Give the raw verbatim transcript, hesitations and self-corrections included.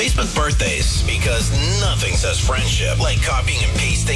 Facebook birthdays, because nothing says friendship like copying and pasting